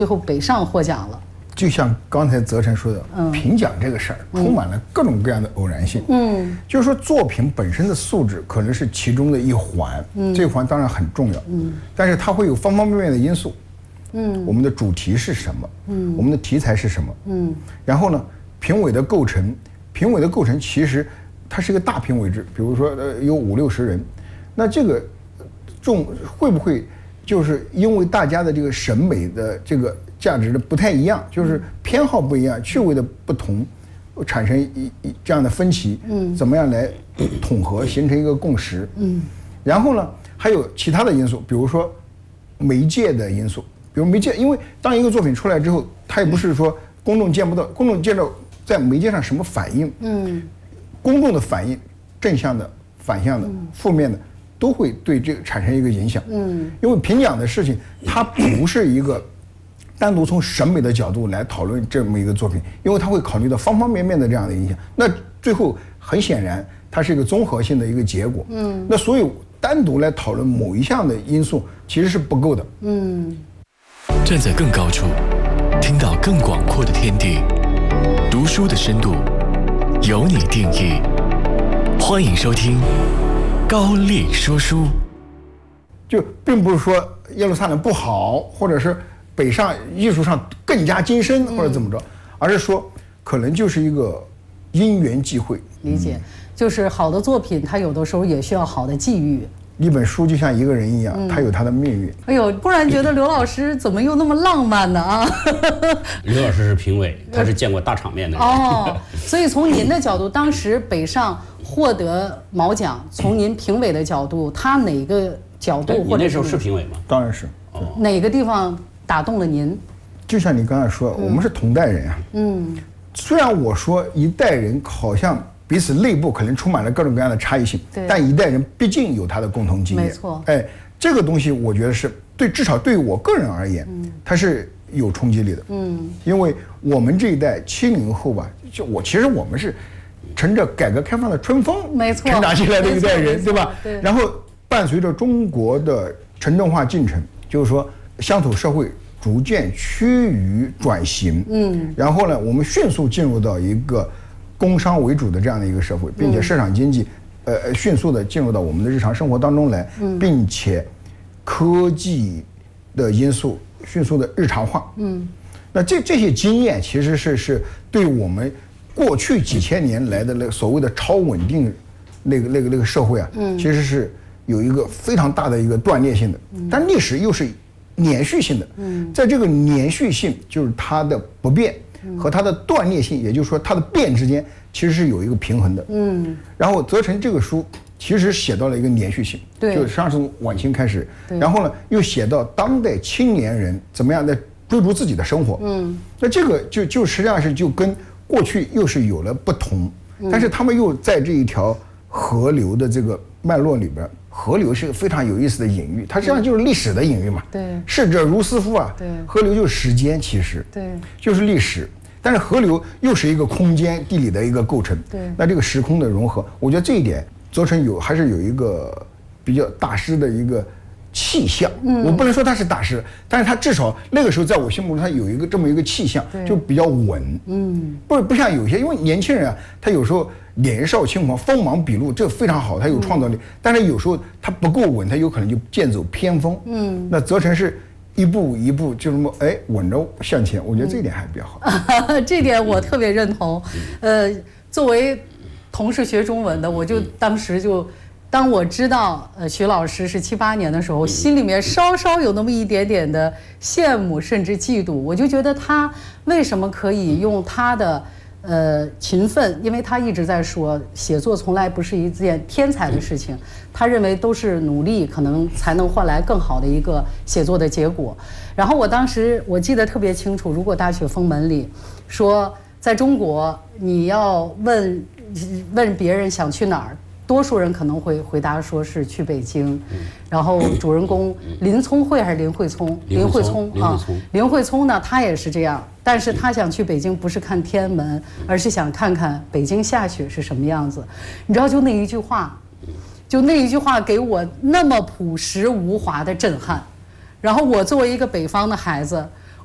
最后北上获奖了。 就像刚才泽成说的，评奖这个事儿充满了各种各样的偶然性。就是说作品本身的素质可能是其中的一环，这一环当然很重要。但是它会有方方面面的因素。我们的主题是什么？我们的题材是什么？然后呢，评委的构成其实它是一个大评委制，比如说有50-60人，那这个会不会就是因为大家的这个审美的这个价值的不太一样，就是偏好不一样，趣味的不同，产生这样的分歧，怎么样来统合形成一个共识？然后呢，还有其他的因素，比如说媒介的因素，比如媒介，因为当一个作品出来之后，它也不是说公众见不到，公众见到在媒介上什么反应，公众的反应，正向的、反向的、负面的，都会对这个产生一个影响。因为评奖的事情，它不是一个单独从审美的角度来讨论这么一个作品，因为它会考虑到方方面面的这样的影响。那最后很显然，它是一个综合性的一个结果。那所以单独来讨论某一项的因素其实是不够的。 站在更高处，听到更广阔的天地，读书的深度由你定义。欢迎收听高力说书。 就并不是说耶路撒冷不好，或者是北上艺术上更加精深，或者怎么着，而是说可能就是一个因缘际会。 理解，就是好的作品，它有的时候也需要好的际遇。 一本书就像一个人一样，他有他的命运。 哎呦，突然觉得刘老师怎么又那么浪漫呢啊？ 刘老师是评委，他是见过大场面的人。 所以从您的角度，当时北上获得毛奖，从您评委的角度，他哪个角度？ 你那时候是评委吗？ 当然是。 哪个地方打动了您？ 就像你刚才说，我们是同代人啊。虽然我说一代人好像彼此内部可能充满了各种各样的差异性，但一代人毕竟有他的共同经验。 没错。 这个东西我觉得是对，至少对我个人而言，它是有冲击力的。因为我们这一代70后吧，其实我们是乘着改革开放的春风， 没错， 成长起来的一代人，对吧？ 对。 然后伴随着中国的城镇化进程，就是说乡土社会逐渐趋于转型。然后呢，我们迅速进入到一个工商为主的这样的一个社会，并且市场经济迅速的进入到我们的日常生活当中来，并且科技的因素迅速的日常化。那这些经验其实是对我们过去几千年来的那个所谓的超稳定那个社会啊，其实是有一个非常大的一个断裂性的。但历史又是连续性的，在这个连续性就是它的不变和它的断裂性，也就是说它的变之间其实是有一个平衡的。然后泽成这个书其实写到了一个连续性，就实际上从晚清开始，然后呢又写到当代青年人怎么样在追逐自己的生活。那这个就实际上是就跟过去又是有了不同，但是他们又在这一条河流的这个脉络里边。河流是个非常有意思的隐喻，它实际上就是历史的隐喻嘛。逝者如斯夫啊。河流就是时间，其实就是历史。但是河流又是一个空间地理的一个构成。那这个时空的融合，我觉得这一点泽成还是有一个比较大师的一个气象。我不能说他是大师，但是他至少那个时候在我心目中他有一个这么一个气象，就比较稳。不像有些，因为年轻人啊，他有时候年少轻狂，锋芒毕露，这非常好，他有创造力。但是有时候他不够稳，他有可能就剑走偏锋。那泽成是一步一步就这么稳着向前，我觉得这一点还比较好。 这点我特别认同。作为同是学中文的，我就当时就。当我知道徐老师是78年的时候，心里面稍稍有那么一点点的羡慕甚至嫉妒，我就觉得他为什么可以用他的勤奋，因为他一直在说写作从来不是一件天才的事情，他认为都是努力可能才能换来更好的一个写作的结果。然后当时我记得特别清楚，如果大雪封门里说在中国你要问别人想去哪儿，多数人可能会回答说是去北京。然后主人公林聪慧还是林慧聪？林慧聪啊，林慧聪呢，他也是这样，但是他想去北京不是看天安门，而是想看看北京下雪是什么样子。你知道，就那一句话给我那么朴实无华的震撼。然后我作为一个北方的孩子，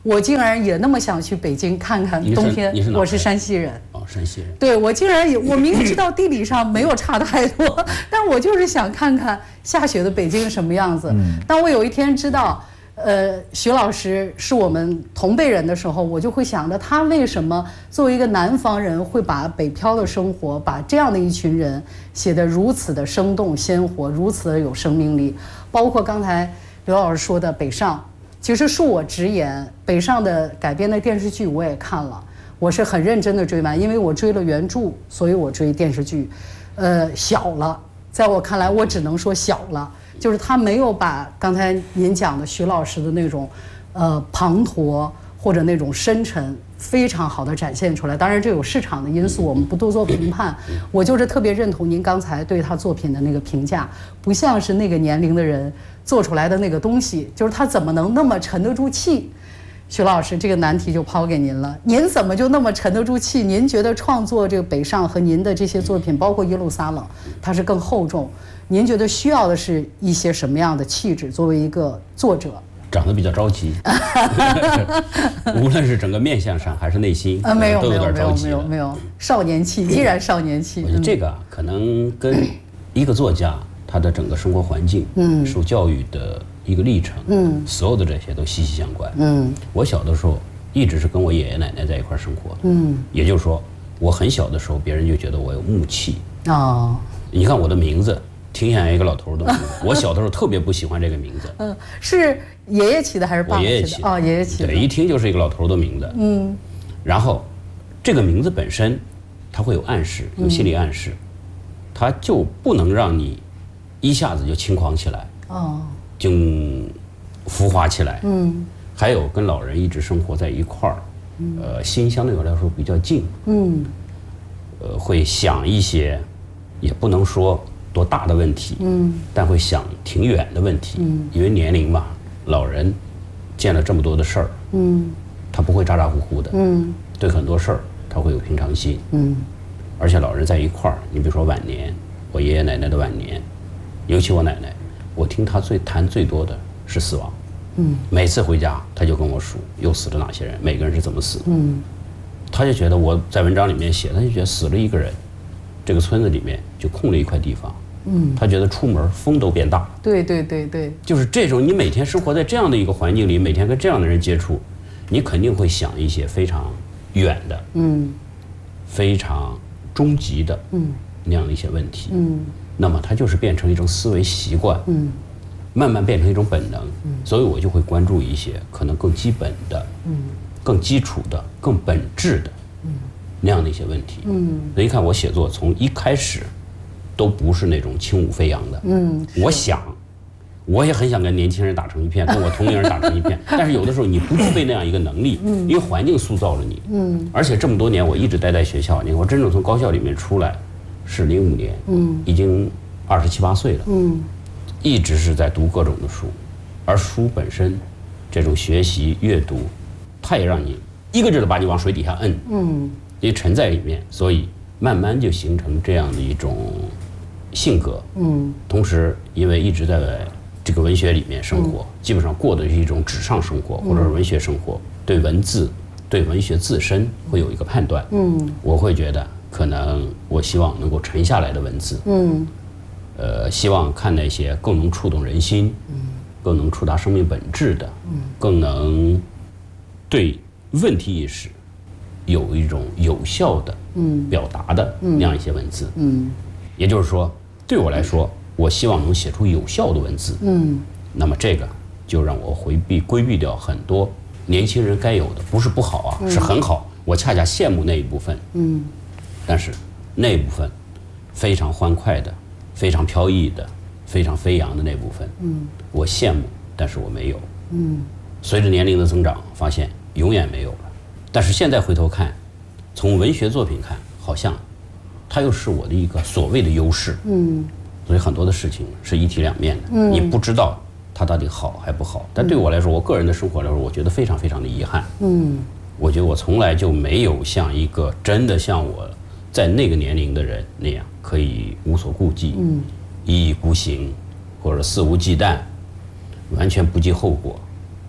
我竟然也那么想去北京看看冬天。 你是哪？ 我是山西人。 哦，山西人。 对，我竟然也，我明知道地理上没有差太多，但我就是想看看下雪的北京是什么样子。当我有一天知道，徐老师是我们同辈人的时候，我就会想着他为什么作为一个南方人会把北漂的生活，把这样的一群人写得如此的生动鲜活，如此的有生命力。包括刚才刘老师说的北上。其实恕我直言，北上的改编的电视剧我也看了，我是很认真的追完，因为我追了原著，所以我追电视剧。小了，在我看来，我只能说小了，就是他没有把刚才您讲的徐老师的那种，滂沱或者那种深沉，非常好的展现出来。当然，这有市场的因素，我们不多做评判。我就是特别认同您刚才对他作品的那个评价，不像是那个年龄的人做出来的那个东西，就是他怎么能那么沉得住气？徐老师，这个难题就抛给您了，您怎么就那么沉得住气？您觉得创作这个北上和您的这些作品，包括《耶路撒冷》，它是更厚重？您觉得需要的是一些什么样的气质？作为一个作者， 长得比较着急，无论是整个面相上还是内心， 没有都有点着急了。 没有，少年气，依然少年气。 我觉得这个可能跟一个作家他的整个生活环境，受教育的一个历程，所有的这些都息息相关。我小的时候一直是跟我爷爷奶奶在一块生活，也就是说，我很小的时候，别人就觉得我有木气。你看我的名字。挺像一个老头的名字，我小的时候特别不喜欢这个名字。 是爷爷起的还是爸爸起的？ 我爷爷起的。 哦，爷爷起的。 对，一听就是一个老头的名字。然后，这个名字本身，它会有暗示，有心理暗示，它就不能让你一下子就轻狂起来，就浮华起来。还有跟老人一直生活在一块儿，心相对我来说比较静。会想一些，也不能说。多大的问题，但会想挺远的问题，因为年龄嘛，老人见了这么多的事儿，他不会咋咋呼呼的，对很多事儿他会有平常心，而且老人在一块儿，你比如说晚年，我爷爷奶奶的晚年，尤其我奶奶，我听她谈最多的是死亡，每次回家他就跟我数又死了哪些人，每个人是怎么死的，他就觉得我在文章里面写，他就觉得死了一个人，这个村子里面就空了一块地方。他觉得出门风都变大。 对， 就是这种，你每天生活在这样的一个环境里，每天跟这样的人接触，你肯定会想一些非常远的，非常终极的，那样的一些问题，那么它就是变成一种思维习惯，慢慢变成一种本能，所以我就会关注一些可能更基本的，更基础的、更本质的，那样的一些问题，所以你看我写作从一开始。都不是那种轻舞飞扬的，我也很想跟年轻人打成一片，跟我同龄人打成一片，但是有的时候你不具备那样一个能力，因为环境塑造了你，而且这么多年我一直待在学校，你看我真正从高校里面出来是05年，已经27、8岁了，一直是在读各种的书，而书本身这种学习阅读，它也让你一个劲的把你往水底下摁，因为沉在里面，所以。慢慢就形成这样的一种性格，同时因为一直在这个文学里面生活，基本上过的是一种纸上生活或者是文学生活，对文字、对文学自身会有一个判断，我会觉得可能我希望能够沉下来的文字，希望看那些更能触动人心，更能触达生命本质的，更能对问题意识有一种有效的表达的那样一些文字，也就是说，对我来说，我希望能写出有效的文字，那么这个就让我规避掉很多年轻人该有的，不是不好啊，是很好，我恰恰羡慕那一部分，但是那一部分非常欢快的、非常飘逸的、非常飞扬的那部分，我羡慕，但是我没有，随着年龄的增长，发现永远没有了。但是现在回头看，从文学作品看，好像它又是我的一个所谓的优势。所以很多的事情是一体两面的，你不知道它到底好还不好。但对我来说，我个人的生活来说，我觉得非常非常的遗憾。我觉得我从来就没有像一个真的像我在那个年龄的人那样，可以无所顾忌，一意孤行，或者肆无忌惮，完全不计后果，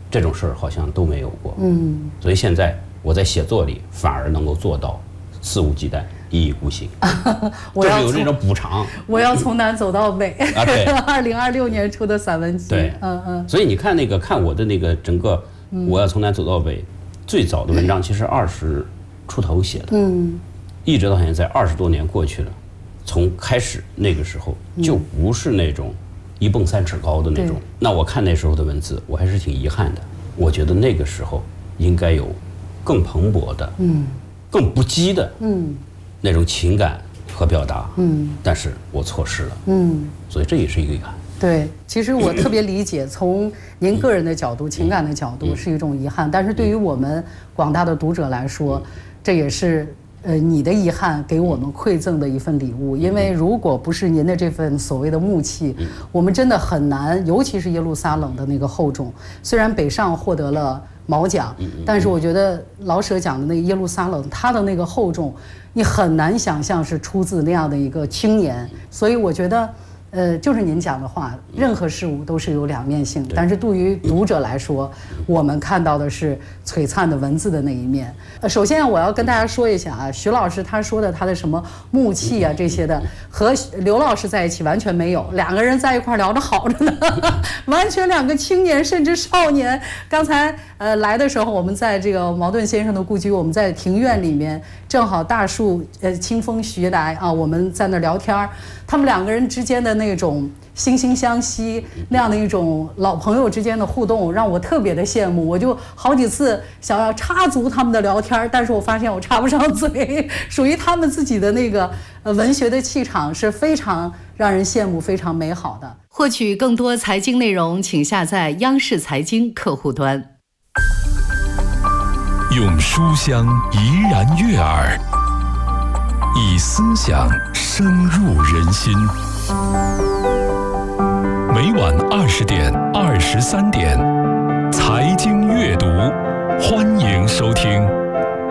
这种事儿好像都没有过。所以现在我在写作里反而能够做到肆无忌惮、一意孤行，就是有这种补偿。 我要从南走到北啊，对 ，2026年出的散文集。 对，所以你看看我的那个整个我要从南走到北，最早的文章其实20出头写的，一直到现在20多年过去了，从开始那个时候就不是那种1蹦3尺高的那种。那我看那时候的文字，我还是挺遗憾的。我觉得那个时候应该有更蓬勃的，更不羁的，那种情感和表达，但是我错失了，所以这也是一个遗憾。 对，其实我特别理解，从您个人的角度、情感的角度是一种遗憾，但是对于我们广大的读者来说，这也是你的遗憾给我们馈赠的一份礼物。因为如果不是您的这份所谓的木气，我们真的很难，尤其是耶路撒冷的那个厚重，虽然北上获得了毛奖，但是我觉得老舍讲的那个耶路撒冷，它的那个厚重，你很难想象是出自那样的一个青年。所以我觉得就是您讲的话，任何事物都是有两面性，但是对于读者来说，我们看到的是璀璨的文字的那一面。首先我要跟大家说一下啊，徐老师他说的他的什么木气啊这些的，和刘老师在一起完全没有，两个人在一块聊着好着呢，完全两个青年甚至少年。刚才来的时候，我们在这个茅盾先生的故居，我们在庭院里面，正好大树清风徐来啊，我们在那聊天，他们两个人之间的那种惺惺相惜，那样的一种老朋友之间的互动，让我特别的羡慕。我就好几次想要插足他们的聊天，但是我发现我插不上嘴。属于他们自己的那个文学的气场是非常让人羡慕、非常美好的。获取更多财经内容，请下载央视财经客户端。 用书香怡然悦耳，以思想深入人心。每晚20点、23点，财经阅读，欢迎收听。